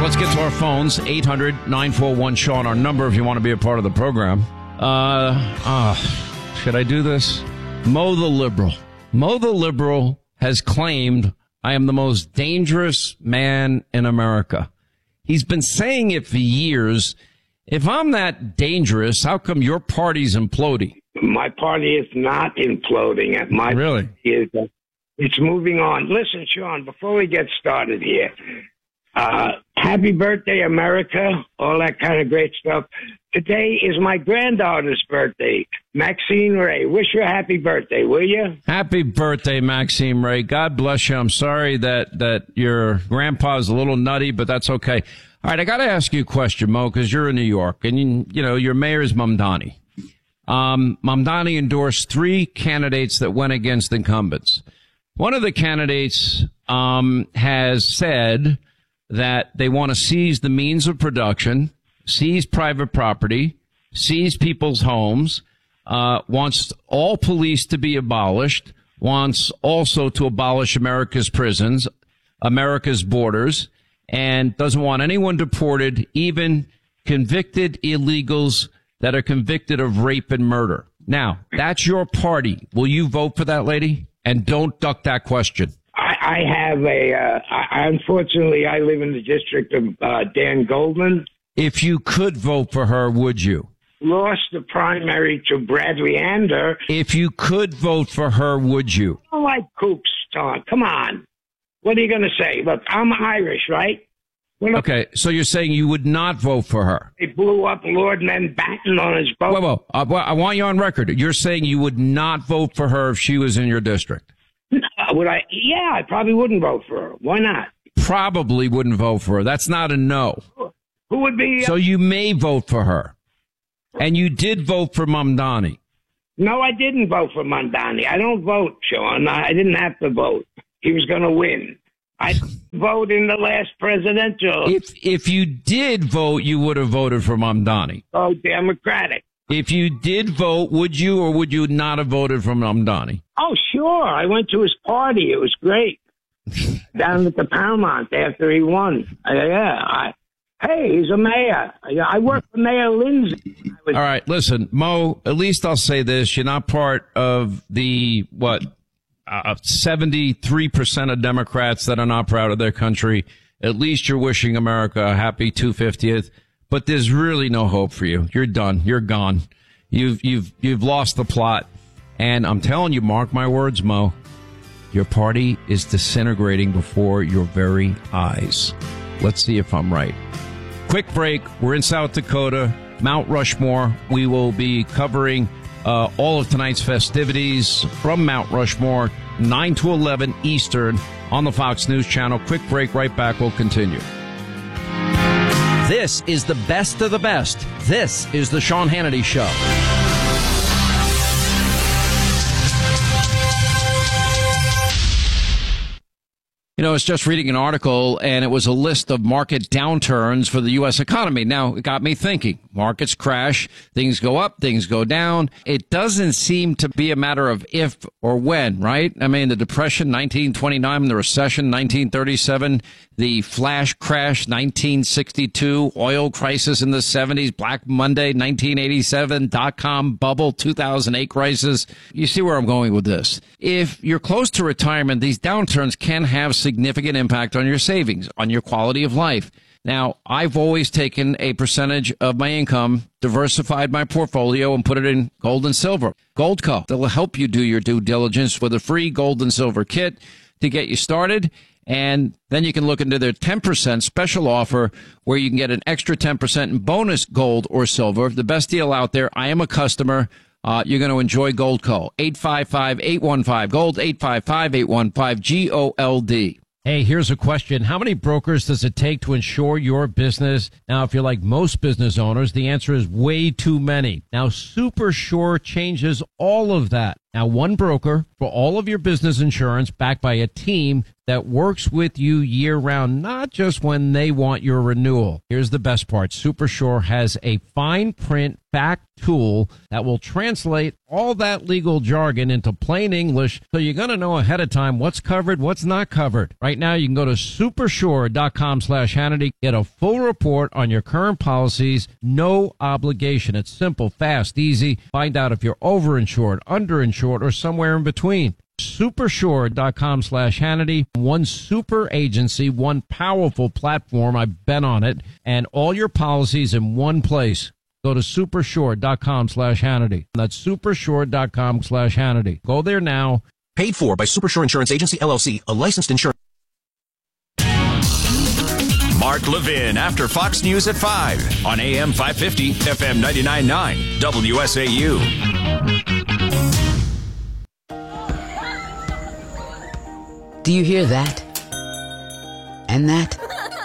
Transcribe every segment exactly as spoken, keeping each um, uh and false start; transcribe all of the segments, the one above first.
let's get to our phones. eight hundred nine four one Sean, our number if you want to be a part of the program. Uh, uh, should I do this? Mo the Liberal. Mo the Liberal has claimed I am the most dangerous man in America. He's been saying it for years. If I'm that dangerous, how come your party's imploding? My party is not imploding. My really? Party is, uh, it's moving on. Listen, Sean, before we get started here, uh, happy birthday, America, all that kind of great stuff. Today is my granddaughter's birthday, Maxine Ray. Wish her a happy birthday, will you? Happy birthday, Maxine Ray. God bless you. I'm sorry that, that your grandpa's a little nutty, but that's okay. All right, I got to ask you a question, Mo, because you're in New York, and, you, you know, your mayor is Mamdani. Um, Mamdani endorsed three candidates that went against incumbents. One of the candidates um, has said that they want to seize the means of production, seize private property, seize people's homes, uh, wants all police to be abolished, wants also to abolish America's prisons, America's borders, and doesn't want anyone deported, even convicted illegals that are convicted of rape and murder. Now, that's your party. Will you vote for that lady? And don't duck that question. I, I have a, uh, I, unfortunately, I live in the district of uh, Dan Goldman. If you could vote for her, would you? Lost the primary to Bradley Ander. If you could vote for her, would you? I don't like kooks, Tom. Come on. What are you going to say? Look, I'm Irish, right? Well, okay, so you're saying you would not vote for her? They blew up Lord Mountbatten on his boat. Whoa, whoa. Uh, well, I want you on record. You're saying you would not vote for her if she was in your district? Uh, would I? Yeah, I probably wouldn't vote for her. Why not? Probably wouldn't vote for her. That's not a no. Who would be? Uh, so you may vote for her. And you did vote for Mamdani. No, I didn't vote for Mamdani. I don't vote, Sean. I didn't have to vote. He was going to win. I vote in the last presidential. If if you did vote, you would have voted for Mamdani. Oh, Democratic. If you did vote, would you or would you not have voted for Mamdani? Oh, sure. I went to his party. It was great. Down at the Paramount after he won. Uh, yeah. I, hey, he's a mayor. I worked for Mayor Lindsay. Was- All right. Listen, Mo, at least I'll say this. You're not part of the, what, Uh, seventy-three percent of Democrats that are not proud of their country. At least you're wishing America a happy two hundred fiftieth. But there's really no hope for you. You're done. You're gone. You've, you've, you've lost the plot. And I'm telling you, mark my words, Mo, your party is disintegrating before your very eyes. Let's see if I'm right. Quick break. We're in South Dakota, Mount Rushmore. We will be covering Uh, all of tonight's festivities from Mount Rushmore, nine to eleven Eastern on the Fox News Channel. Quick break, right back. We'll continue. This is the best of the best. This is the Sean Hannity Show. You know, I was just reading an article, and it was a list of market downturns for the U S economy. Now, it got me thinking. Markets crash, things go up, things go down. It doesn't seem to be a matter of if or when, right? I mean, the Depression, nineteen twenty-nine, the recession, nineteen thirty-seven, the flash crash, nineteen sixty-two, oil crisis in the seventies, Black Monday, nineteen eighty-seven, dot-com bubble, two thousand eight crisis. You see where I'm going with this. If you're close to retirement, these downturns can have significant impact on your savings, on your quality of life. Now, I've always taken a percentage of my income, diversified my portfolio, and put it in gold and silver. Goldco, they'll help you do your due diligence with a free gold and silver kit to get you started. And then you can look into their ten percent special offer where you can get an extra ten percent in bonus gold or silver. The best deal out there. I am a customer. Uh, you're going to enjoy Goldco. eight five five, eight one five, GOLD, eight five five, eight one five, G O L D. Hey, here's a question. How many brokers does it take to insure your business? Now, if you're like most business owners, the answer is way too many. Now, Super Sure changes all of that. Now, one broker for all of your business insurance, backed by a team that works with you year-round, not just when they want your renewal. Here's the best part. Supersure has a fine print fact tool that will translate all that legal jargon into plain English, so you're going to know ahead of time what's covered, what's not covered. Right now, you can go to supersure.com slash Hannity, get a full report on your current policies, no obligation. It's simple, fast, easy. Find out if you're overinsured, underinsured, or somewhere in between. Supersure.com slash Hannity. One super agency, one powerful platform. I've been on it. And all your policies in one place. Go to supersure.com slash Hannity. That's supersure.com slash Hannity. Go there now. Paid for by Supersure Insurance Agency, L L C, a licensed insurance. Mark Levin after Fox News at five on A M five fifty, F M ninety-nine point nine, W S A U. Do you hear that? And that?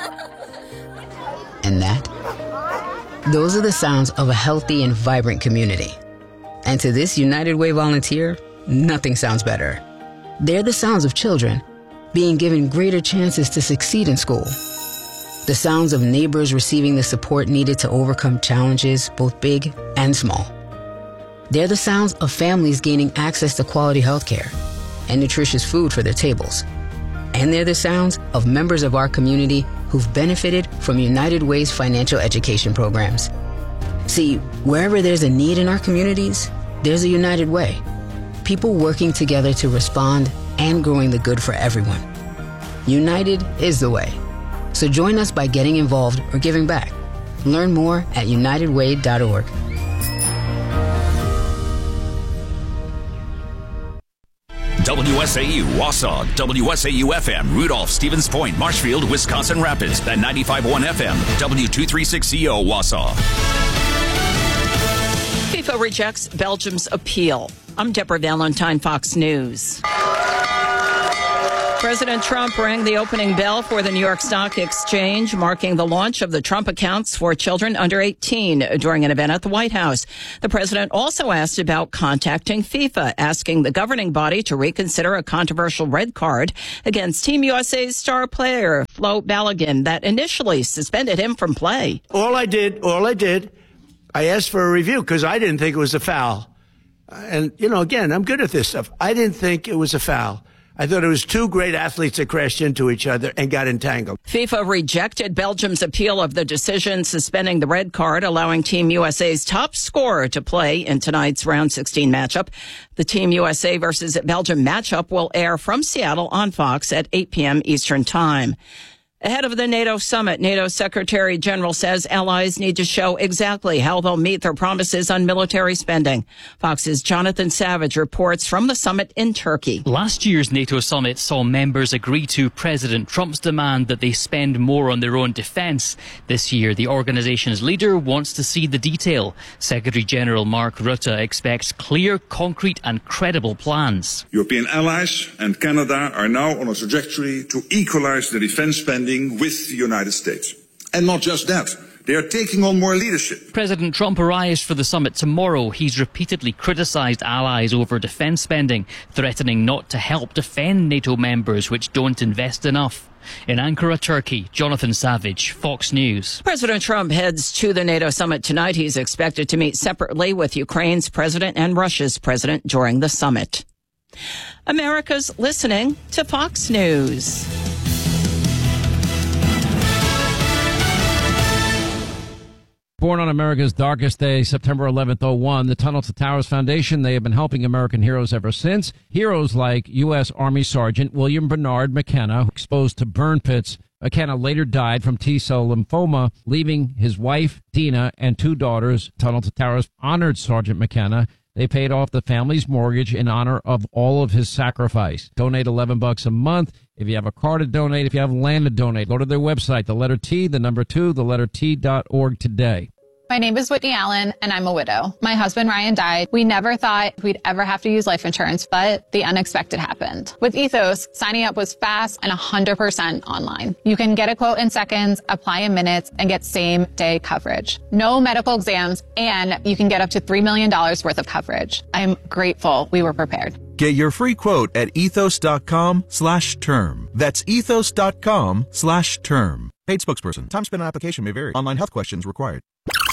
And that? Those are the sounds of a healthy and vibrant community. And to this United Way volunteer, nothing sounds better. They're the sounds of children being given greater chances to succeed in school. The sounds of neighbors receiving the support needed to overcome challenges, both big and small. They're the sounds of families gaining access to quality health care and nutritious food for their tables. And they're the sounds of members of our community who've benefited from United Way's financial education programs. See, wherever there's a need in our communities, there's a United Way. People working together to respond and growing the good for everyone. United is the way. So join us by getting involved or giving back. Learn more at united way dot org. W S A U, Wausau, W S A U F M, Rudolph, Stevens Point, Marshfield, Wisconsin Rapids, and ninety-five point one F M, W two thirty-six C O, Wausau. FIFA rejects Belgium's appeal. I'm Deborah Valentine, Fox News. President Trump rang the opening bell for the New York Stock Exchange, marking the launch of the Trump accounts for children under eighteen during an event at the White House. The president also asked about contacting FIFA, asking the governing body to reconsider a controversial red card against Team U S A's star player, Flo Balogun, that initially suspended him from play. All I did, all I did, I asked for a review because I didn't think it was a foul. And, you know, again, I'm good at this stuff. I didn't think it was a foul. I thought it was two great athletes that crashed into each other and got entangled. FIFA rejected Belgium's appeal of the decision suspending the red card, allowing Team U S A's top scorer to play in tonight's round sixteen matchup. The Team U S A versus Belgium matchup will air from Seattle on Fox at eight p.m. Eastern Time. Ahead of the NATO summit, NATO Secretary General says allies need to show exactly how they'll meet their promises on military spending. Fox's Jonathan Savage reports from the summit in Turkey. Last year's NATO summit saw members agree to President Trump's demand that they spend more on their own defence. This year, the organisation's leader wants to see the detail. Secretary General Mark Rutte expects clear, concrete and credible plans. European allies and Canada are now on a trajectory to equalise the defence spending with the United States. And not just that, they are taking on more leadership. President Trump arrives for the summit tomorrow. He's repeatedly criticised allies over defence spending, threatening not to help defend NATO members which don't invest enough. In Ankara, Turkey, Jonathan Savage, Fox News. President Trump heads to the NATO summit tonight. He's expected to meet separately with Ukraine's president and Russia's president during the summit. America's listening to Fox News. Born on America's darkest day, September eleventh, oh one, the Tunnel to Towers Foundation, they have been helping American heroes ever since. Heroes like U S. Army Sergeant William Bernard McKenna, exposed to burn pits. McKenna later died from T-cell lymphoma, leaving his wife, Dina, and two daughters. Tunnel to Towers honored Sergeant McKenna. They paid off the family's mortgage in honor of all of his sacrifice. Donate eleven bucks a month. If you have a car to donate, if you have land to donate, go to their website, the letter T, the number two, the letter T dot org today. My name is Whitney Allen, and I'm a widow. My husband, Ryan, died. We never thought we'd ever have to use life insurance, but the unexpected happened. With Ethos, signing up was fast and one hundred percent online. You can get a quote in seconds, apply in minutes, and get same-day coverage. No medical exams, and you can get up to three million dollars worth of coverage. I'm grateful we were prepared. Get your free quote at ethos.com slash term. That's ethos.com slash term. Paid spokesperson. Time spent on application may vary. Online health questions required.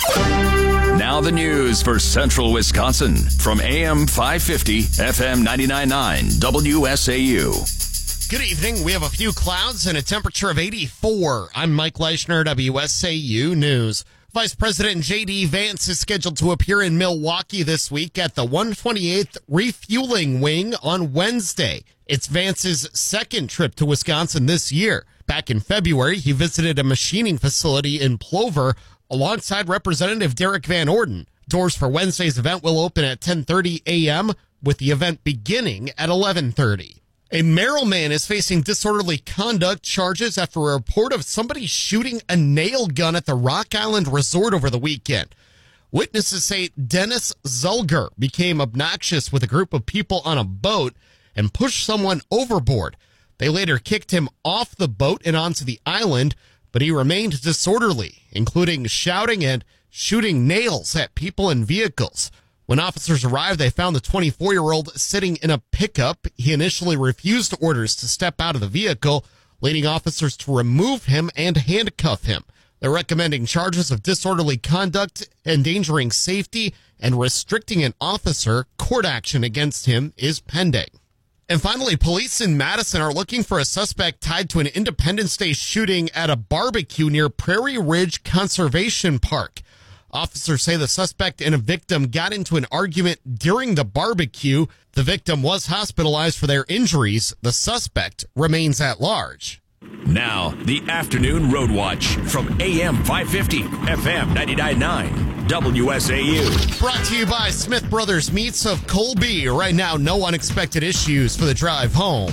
Now the news for Central Wisconsin from A M five fifty, F M ninety-nine point nine, W S A U. Good evening. We have a few clouds and a temperature of eighty-four. I'm Mike Leischner, W S A U News. Vice President J D. Vance is scheduled to appear in Milwaukee this week at the one twenty-eighth Refueling Wing on Wednesday. It's Vance's second trip to Wisconsin this year. Back in February, he visited a machining facility in Plover alongside Representative Derek Van Orden. Doors for Wednesday's event will open at ten thirty a.m., with the event beginning at eleven thirty. A Merrill man is facing disorderly conduct charges after a report of somebody shooting a nail gun at the Rock Island Resort over the weekend. Witnesses say Dennis Zulger became obnoxious with a group of people on a boat and pushed someone overboard. They later kicked him off the boat and onto the island, but he remained disorderly, including shouting and shooting nails at people and vehicles. When officers arrived, they found the twenty-four-year-old sitting in a pickup. He initially refused orders to step out of the vehicle, leading officers to remove him and handcuff him. They're recommending charges of disorderly conduct, endangering safety, and restricting an officer. Court action against him is pending. And finally, police in Madison are looking for a suspect tied to an Independence Day shooting at a barbecue near Prairie Ridge Conservation Park. Officers say the suspect and a victim got into an argument during the barbecue. The victim was hospitalized for their injuries. The suspect remains at large. Now, the Afternoon Road Watch from A M five fifty, F M ninety-nine point nine, W S A U. Brought to you by Smith Brothers Meats of Colby. Right now, no unexpected issues for the drive home.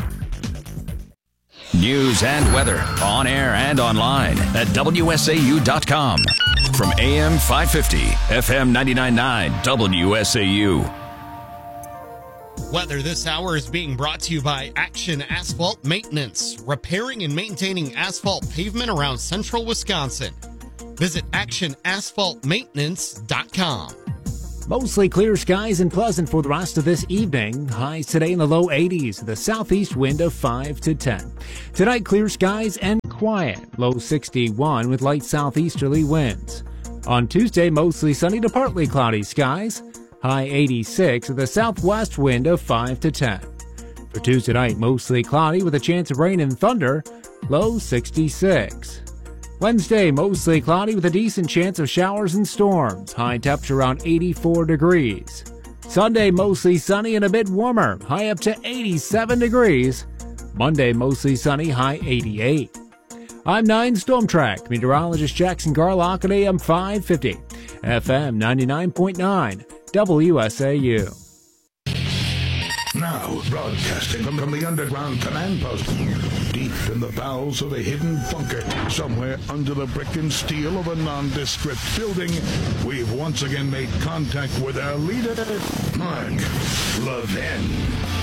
News and weather on air and online at W S A U dot com. From A M five fifty, F M ninety-nine point nine, W S A U. Weather this hour is being brought to you by Action Asphalt Maintenance, repairing and maintaining asphalt pavement around central Wisconsin. Visit action asphalt maintenance dot com. Mostly clear skies and pleasant for the rest of this evening. Highs today in the low eighties, the southeast wind of five to ten. Tonight, clear skies and quiet, low sixty-one with light southeasterly winds. On Tuesday, mostly sunny to partly cloudy skies. High eighty-six with a southwest wind of five to ten. For Tuesday night, mostly cloudy with a chance of rain and thunder, low sixty-six. Wednesday, mostly cloudy with a decent chance of showers and storms. High temperature around eighty-four degrees. Sunday, mostly sunny and a bit warmer. High up to eighty-seven degrees. Monday, mostly sunny, high eighty-eight. I'm nine Storm Track meteorologist Jackson Garlock at A M five fifty, F M ninety-nine point nine, W S A U. Now, broadcasting from, from the underground command post, deep in the bowels of a hidden bunker, somewhere under the brick and steel of a nondescript building, we've once again made contact with our leader, Mark Levin.